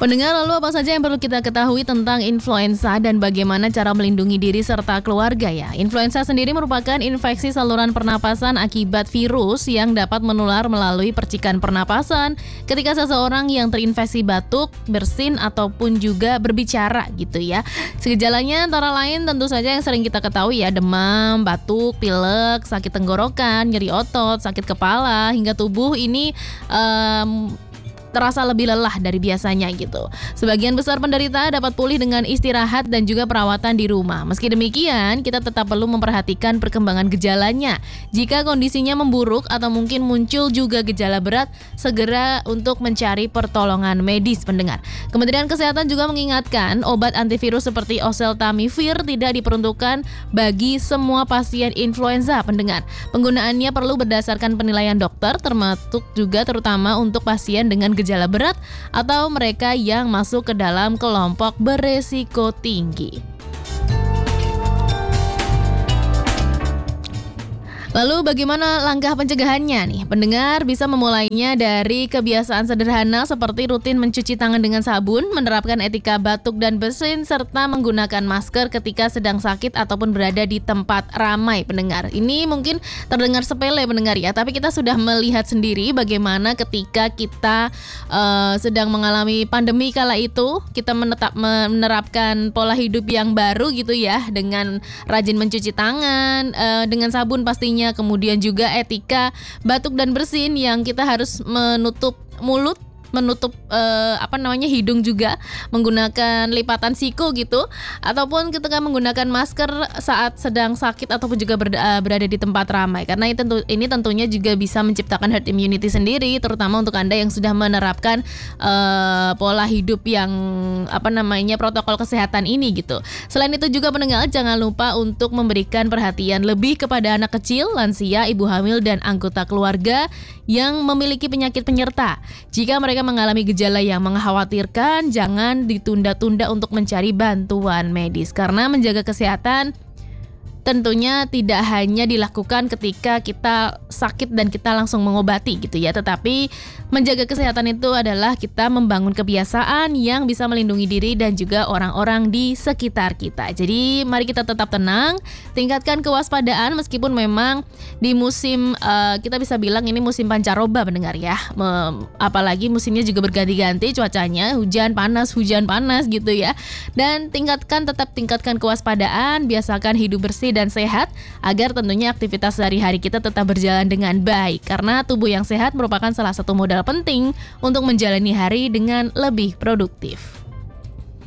Pendengar, lalu apa saja yang perlu kita ketahui tentang influenza dan bagaimana cara melindungi diri serta keluarga ya? Influenza sendiri merupakan infeksi saluran pernapasan akibat virus yang dapat menular melalui percikan pernapasan ketika seseorang yang terinfeksi batuk, bersin, ataupun juga berbicara gitu ya. Gejalanya antara lain tentu saja yang sering kita ketahui ya, demam, batuk, pilek, sakit tenggorokan, nyeri otot, sakit kepala, hingga tubuh ini terasa lebih lelah dari biasanya gitu. Sebagian besar penderita dapat pulih dengan istirahat dan juga perawatan di rumah. Meski demikian, kita tetap perlu memperhatikan perkembangan gejalanya. Jika kondisinya memburuk atau mungkin muncul juga gejala berat, segera untuk mencari pertolongan medis, pendengar. Kementerian Kesehatan juga mengingatkan obat antivirus seperti oseltamivir tidak diperuntukkan bagi semua pasien influenza, pendengar. Penggunaannya perlu berdasarkan penilaian dokter, termasuk juga terutama untuk pasien dengan gejala berat atau mereka yang masuk ke dalam kelompok beresiko tinggi. Lalu bagaimana langkah pencegahannya nih? Pendengar bisa memulainya dari kebiasaan sederhana seperti rutin mencuci tangan dengan sabun, menerapkan etika batuk dan bersin, serta menggunakan masker ketika sedang sakit ataupun berada di tempat ramai, pendengar. Ini mungkin terdengar sepele, pendengar ya, tapi kita sudah melihat sendiri bagaimana ketika kita sedang mengalami pandemi kala itu, kita menerapkan pola hidup yang baru gitu ya, dengan rajin mencuci tangan, dengan sabun pastinya. Kemudian juga etika batuk dan bersin yang kita harus menutup mulut, menutup hidung juga menggunakan lipatan siku gitu, ataupun ketika menggunakan masker saat sedang sakit ataupun juga berada di tempat ramai, karena ini tentunya juga bisa menciptakan herd immunity sendiri, terutama untuk Anda yang sudah menerapkan pola hidup yang protokol kesehatan ini gitu. Selain itu juga pendengar, jangan lupa untuk memberikan perhatian lebih kepada anak kecil, lansia, ibu hamil dan anggota keluarga yang memiliki penyakit penyerta. Jika mereka mengalami gejala yang mengkhawatirkan, jangan ditunda-tunda untuk mencari bantuan medis, karena menjaga kesehatan tentunya tidak hanya dilakukan ketika kita sakit dan kita langsung mengobati gitu ya, tetapi menjaga kesehatan itu adalah kita membangun kebiasaan yang bisa melindungi diri dan juga orang-orang di sekitar kita. Jadi mari kita tetap tenang, tingkatkan kewaspadaan meskipun memang di musim kita bisa bilang ini musim pancaroba, pendengar ya. Apalagi musimnya juga berganti-ganti cuacanya, hujan panas gitu ya. Dan tetap tingkatkan kewaspadaan, biasakan hidup bersih dan sehat agar tentunya aktivitas sehari-hari kita tetap berjalan dengan baik, karena tubuh yang sehat merupakan salah satu modal penting untuk menjalani hari dengan lebih produktif.